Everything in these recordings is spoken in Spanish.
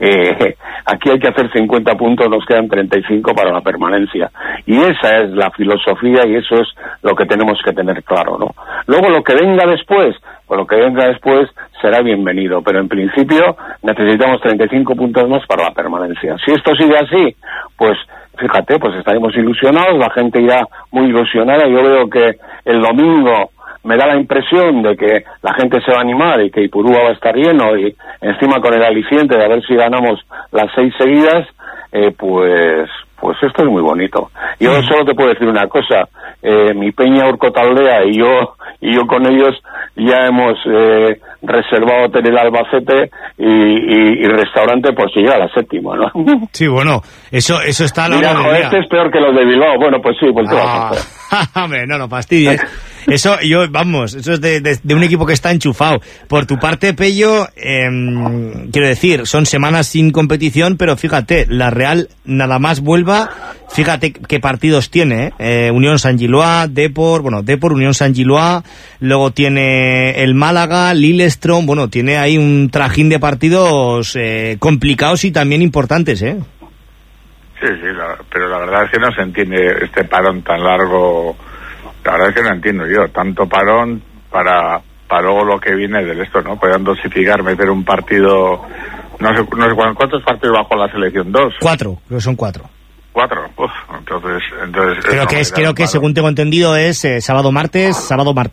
aquí hay que hacer 50 puntos, nos quedan 35 para la permanencia. Y esa es la filosofía y eso es lo que tenemos que tener claro, ¿no? Luego lo que venga después, pues lo que venga después será bienvenido, pero en principio necesitamos 35 puntos más para la permanencia. Si esto sigue así, pues fíjate, pues estaremos ilusionados, la gente irá muy ilusionada. Yo veo que el domingo me da la impresión de que la gente se va a animar y que Ipurúa va a estar lleno y encima con el aliciente de a ver si ganamos las 6 seguidas, pues esto es muy bonito. Yo solo te puedo decir una cosa, mi Peña Urcotaldea y yo con ellos ya hemos reservado hotel el Albacete y restaurante por si llega a la 7ª, ¿no? Sí, bueno, eso está a la hora del día. Este es peor que los de Bilbao. Bueno, pues sí, pues te vas a hacer. Hombre, no fastidies. Eso es de un equipo que está enchufado. Por tu parte, Pello, quiero decir, son semanas sin competición, pero fíjate, la Real nada más vuelva, fíjate qué partidos tiene, Unión San Gilois, Depor, Unión San Gilois, luego tiene el Málaga, Lillestrøm, bueno, tiene ahí un trajín de partidos complicados y también importantes, ¿eh? Sí, pero la verdad es que no se entiende este parón tan largo. La verdad es que no entiendo yo. Tanto parón para luego lo que viene del esto, ¿no? Puedan dosificar, meter un partido. No sé cuántos partidos bajo la selección. 2. 4, creo que son 4. 4. Uf, entonces. Creo que según tengo entendido es sábado martes.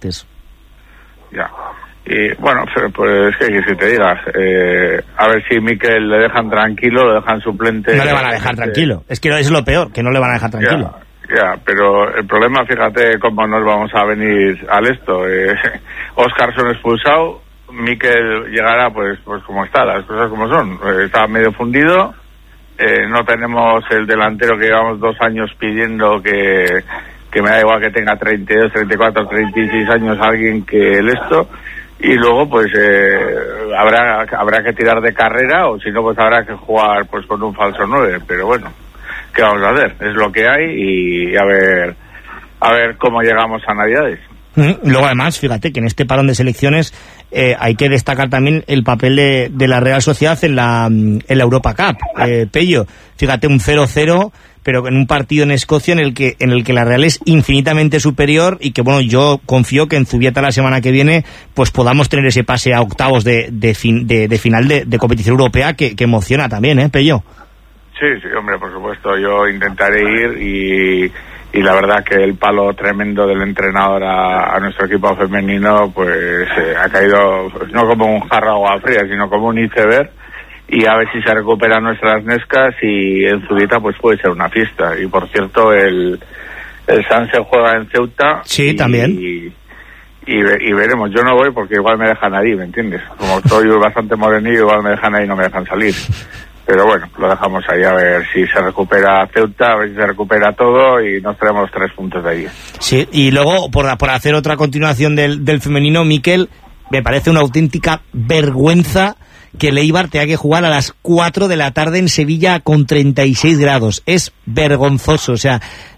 Ya. Y bueno, pues ¿qué quieres que te digas? A ver si Mikel le dejan tranquilo, lo dejan suplente. No le van a dejar tranquilo. Es que es lo peor, que no le van a dejar tranquilo. Ya, pero el problema, fíjate cómo nos vamos a venir al esto. Óscarson expulsado, Mikel llegará pues como está, las cosas como son. Está medio fundido, no tenemos el delantero que llevamos 2 años pidiendo que me da igual que tenga 32, 34, 36 años alguien que el esto. Y luego pues habrá que tirar de carrera o si no pues habrá que jugar pues con un falso 9, pero bueno, ¿qué vamos a hacer? Es lo que hay y a ver cómo llegamos a Navidades. Luego además, fíjate que en este parón de selecciones hay que destacar también el papel de la Real Sociedad en la Europa Cup. Pello, fíjate, un 0-0 pero en un partido en Escocia en el que la Real es infinitamente superior y que bueno, yo confío que en Zubieta la semana que viene pues podamos tener ese pase a octavos de final de competición europea que emociona también, Pello. Sí, hombre, por supuesto, yo intentaré ir y la verdad que el palo tremendo del entrenador a nuestro equipo femenino pues ha caído pues, no como un jarro de agua fría, sino como un iceberg. Y a ver si se recuperan nuestras nescas y en Zubieta pues puede ser una fiesta. Y por cierto, el Sanse juega en Ceuta. Sí, también. Y veremos. Yo no voy porque igual me dejan ahí, ¿me entiendes? Como estoy bastante morenillo, igual me dejan ahí y no me dejan salir. Pero bueno, lo dejamos ahí a ver si se recupera Ceuta, a ver si se recupera todo y nos traemos 3 puntos de ahí. Sí, y luego, por hacer otra continuación del femenino, Mikel, me parece una auténtica vergüenza que el Eibar tenga que jugar a las 4 de la tarde en Sevilla con 36 grados. Es vergonzoso, o sea,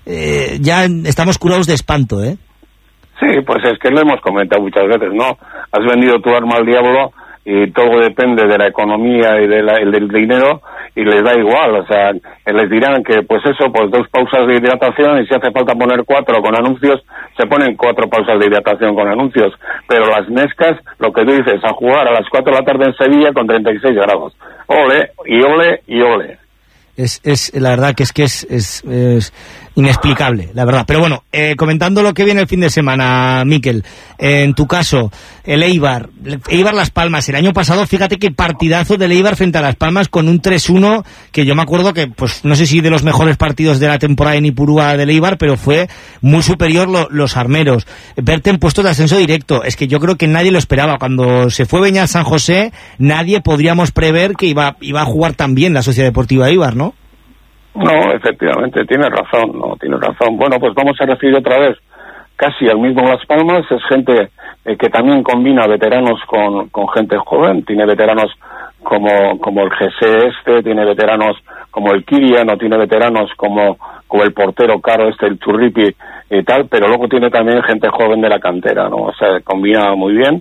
ya estamos curados de espanto, ¿eh? Sí, pues es que lo hemos comentado muchas veces, ¿no? Has vendido tu arma al diablo y todo depende de la economía y del dinero y les da igual, o sea, les dirán que pues 2 pausas de hidratación y si hace falta poner 4 con anuncios, se ponen 4 pausas de hidratación con anuncios, pero las nescas, lo que tú dices, a jugar a las 4 de la tarde en Sevilla con 36 grados, ole, y ole, y ole. Es la verdad que es inexplicable, la verdad. Pero bueno, comentando lo que viene el fin de semana, Mikel, en tu caso, el Eibar Las Palmas, el año pasado, fíjate qué partidazo del Eibar frente a Las Palmas con un 3-1, que yo me acuerdo que, pues, no sé si de los mejores partidos de la temporada en Ipurúa del Eibar, pero fue muy superior los armeros. Verte en puestos de ascenso directo, es que yo creo que nadie lo esperaba. Cuando se fue Beñat San José, nadie podríamos prever que iba a jugar tan bien la Sociedad Deportiva Eibar, ¿no? No, efectivamente, tiene razón. Bueno, pues vamos a recibir otra vez casi al mismo Las Palmas. Es gente que también combina veteranos con gente joven. Tiene veteranos como el GC tiene veteranos como el Kirian, o tiene veteranos como el portero caro el Churripi y tal, pero luego tiene también gente joven de la cantera, ¿no? O sea, combina muy bien.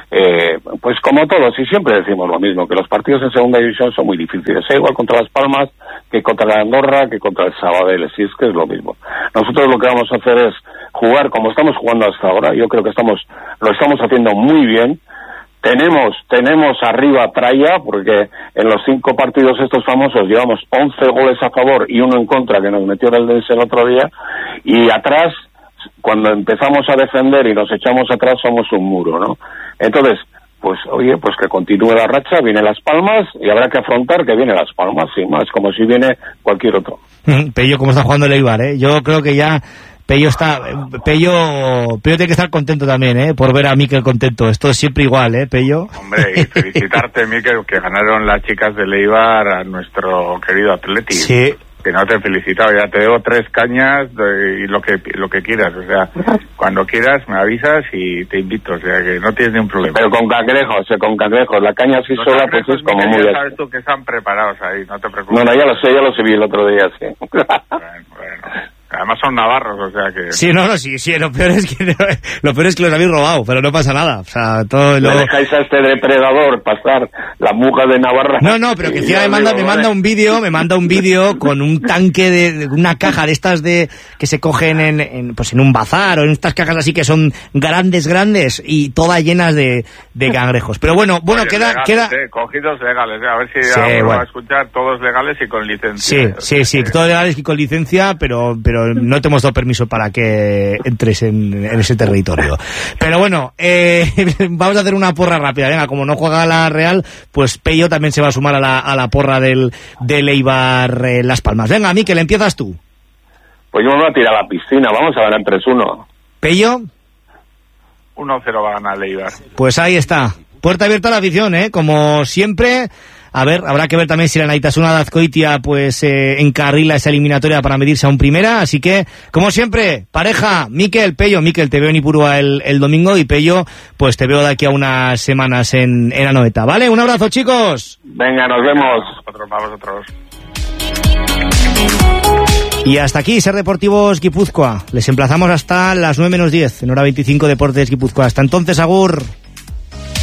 pues como todos, y siempre decimos lo mismo, que los partidos en segunda división son muy difíciles, igual contra Las Palmas que contra la Andorra, que contra el Sabadell, si es que es lo mismo. Nosotros lo que vamos a hacer es jugar como estamos jugando hasta ahora. Yo creo que lo estamos haciendo muy bien. Tenemos arriba tralla, porque en los 5 partidos estos famosos llevamos 11 goles a favor y 1 en contra, que nos metió el Dense el otro día, y atrás, cuando empezamos a defender y nos echamos atrás, somos un muro, ¿no? Entonces, pues oye, pues que continúe la racha, viene Las Palmas y habrá que afrontar que viene Las Palmas, sin más, como si viene cualquier otro. Pello, ¿cómo está jugando el Eibar, Yo creo que ya Pello tiene que estar contento también, por ver a Mikel contento. Esto es siempre igual, Pello. Hombre, y felicitarte, Mikel, que ganaron las chicas del Eibar a nuestro querido Atleti. Sí. Que no te he felicitado, ya te debo 3 cañas y lo que quieras, o sea, cuando quieras me avisas y te invito, o sea, que no tienes ningún problema. Pero con cangrejos, la caña así sola pues es como muy... Ya sabes tú que están preparados ahí, no te preocupes. No, ya lo sé, vi el otro día, sí. Bueno. Además son navarros, o sea que... Sí, sí, lo peor es que los habéis robado, pero no pasa nada. O sea, todo lo... ¿Le dejáis a este depredador pasar la muga de Navarra? No, pero que encima me manda un vídeo con un tanque de una caja de estas que se cogen en un bazar, o en estas cajas así que son grandes y todas llenas de cangrejos. Pero bueno, oye, queda... cogidos legales, a ver si va a escuchar, todos legales y con licencia. Sí, todos legales y con licencia, pero no te hemos dado permiso para que entres en ese territorio. Pero bueno, vamos a hacer una porra rápida. Venga, como no juega la Real, pues Pello también se va a sumar a la porra del Eibar Las Palmas. Venga, Mikel, empiezas tú. Pues yo me voy a tirar a la piscina, vamos a ganar 3-1. ¿Pello? 1-0 va a ganar el Eibar. Pues ahí está. Puerta abierta a la afición, como siempre. A ver, habrá que ver también si la Naitasuna de Azcoitia pues encarrila esa eliminatoria para medirse a un primera, así que, como siempre, pareja, Mikel, Pello. Mikel, te veo en Ipurúa el domingo, y Pello, pues te veo de aquí a unas semanas en Anoeta, ¿vale? Un abrazo, chicos. Venga, nos vemos. Vosotros. Y hasta aquí, Ser Deportivos Guipúzcoa. Les emplazamos hasta las 9:10, en hora 25, Deportes Guipúzcoa. Hasta entonces, agur.